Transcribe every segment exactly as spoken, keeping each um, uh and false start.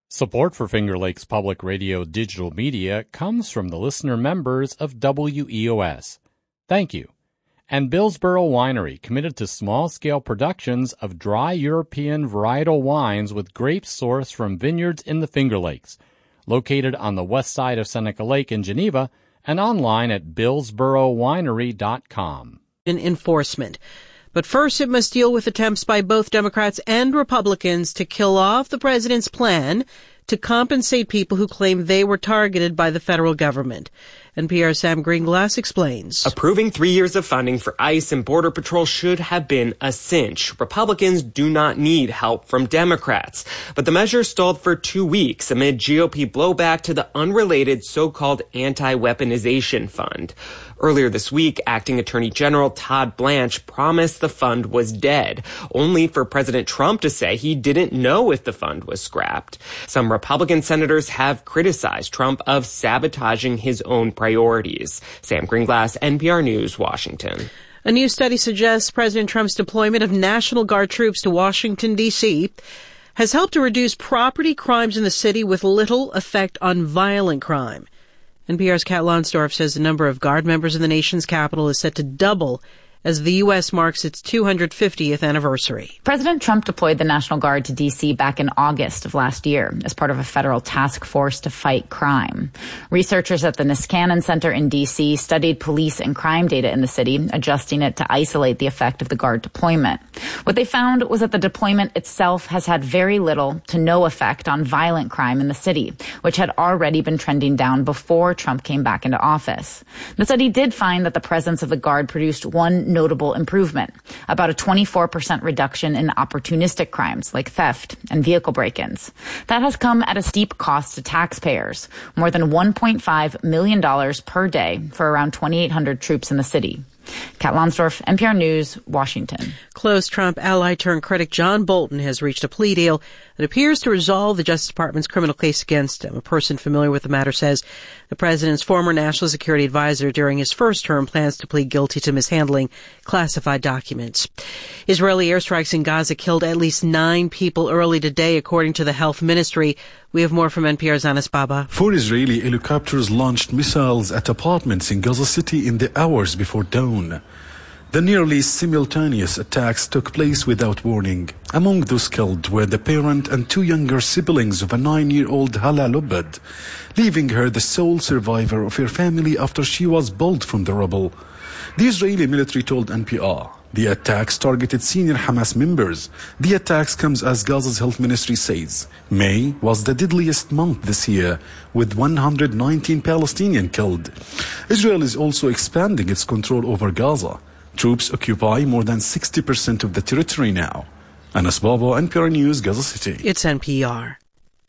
Support for Finger Lakes Public Radio digital media comes from the listener members of W E O S. Thank you. And Billsboro Winery, committed to small-scale productions of dry European varietal wines with grapes sourced from vineyards in the Finger Lakes, located on the west side of Seneca Lake in Geneva and online at billsboro winery dot com. Enforcement. But first, it must deal with attempts by both Democrats and Republicans to kill off the president's plan to compensate people who claim they were targeted by the federal government. N P R's Sam Greenglass explains. Approving three years of funding for ICE and Border Patrol should have been a cinch. Republicans do not need help from Democrats. But the measure stalled for two weeks amid G O P blowback to the unrelated so-called anti-weaponization fund. Earlier this week, Acting Attorney General Todd Blanche promised the fund was dead, only for President Trump to say he didn't know if the fund was scrapped. Some Republican senators have criticized Trump of sabotaging his own priorities. Sam Greenglass, N P R News, Washington. A new study suggests President Trump's deployment of National Guard troops to Washington, D C has helped to reduce property crimes in the city with little effect on violent crime. N P R's Kat Lonsdorf says the number of Guard members in the nation's capital is set to double as the U S marks its two hundred fiftieth anniversary. President Trump deployed the National Guard to D C back in August of last year as part of a federal task force to fight crime. Researchers at the Niskanen Center in D C studied police and crime data in the city, adjusting it to isolate the effect of the Guard deployment. What they found was that the deployment itself has had very little to no effect on violent crime in the city, which had already been trending down before Trump came back into office. The study did find that the presence of the Guard produced one notable improvement, about a twenty-four percent reduction in opportunistic crimes like theft and vehicle break-ins. That has come at a steep cost to taxpayers, more than one point five million dollars per day for around twenty-eight hundred troops in the city. Kat Lonsdorf, N P R News, Washington. Close Trump ally turned critic John Bolton has reached a plea deal that appears to resolve the Justice Department's criminal case against him. A person familiar with the matter says the president's former national security advisor during his first term plans to plead guilty to mishandling classified documents. Israeli airstrikes in Gaza killed at least nine people early today, according to the health ministry. We have more from N P R's Anas Baba. Four Israeli helicopters launched missiles at apartments in Gaza City in the hours before dawn. The nearly simultaneous attacks took place without warning. Among those killed were the parent and two younger siblings of a nine-year-old Hala Lubad, leaving her the sole survivor of her family after she was pulled from the rubble. The Israeli military told N P R the attacks targeted senior Hamas members. The attacks comes as Gaza's health ministry says May was the deadliest month this year, with one hundred nineteen Palestinians killed. Israel is also expanding its control over Gaza. Troops occupy more than sixty percent of the territory now. Anas Baba, N P R News, Gaza City. It's N P R.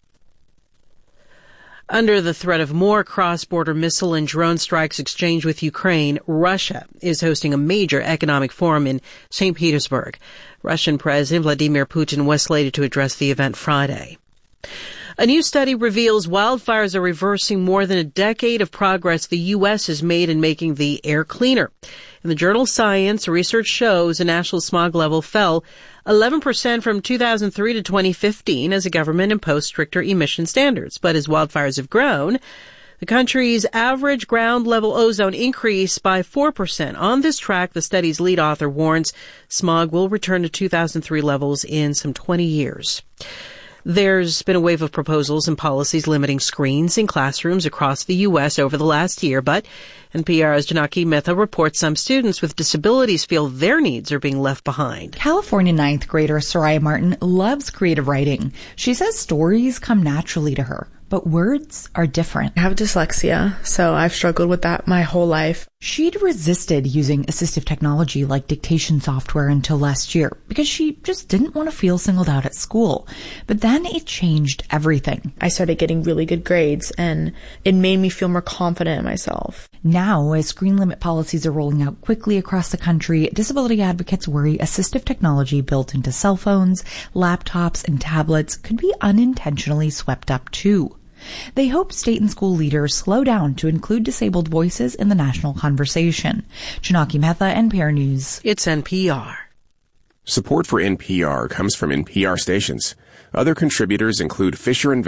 Under the threat of more cross-border missile and drone strikes exchanged with Ukraine, Russia is hosting a major economic forum in Saint Petersburg. Russian President Vladimir Putin was slated to address the event Friday. A new study reveals wildfires are reversing more than a decade of progress the U S has made in making the air cleaner. In the journal Science, research shows the national smog level fell eleven percent from two thousand three to twenty fifteen as the government imposed stricter emission standards. But as wildfires have grown, the country's average ground level ozone increased by four percent. On this track, the study's lead author warns smog will return to two thousand three levels in some twenty years. There's been a wave of proposals and policies limiting screens in classrooms across the U S over the last year, but N P R's Janaki Mehta reports some students with disabilities feel their needs are being left behind. California ninth grader Soraya Martin loves creative writing. She says stories come naturally to her, but words are different. I have dyslexia, so I've struggled with that my whole life. She'd resisted using assistive technology like dictation software until last year because she just didn't want to feel singled out at school. But then it changed everything. I started getting really good grades, and it made me feel more confident in myself. Now, as screen limit policies are rolling out quickly across the country, disability advocates worry assistive technology built into cell phones, laptops, and tablets could be unintentionally swept up too. They hope state and school leaders slow down to include disabled voices in the national conversation. Janaki Mehta, N P R News. It's N P R. Support for N P R comes from N P R stations. Other contributors include Fisher and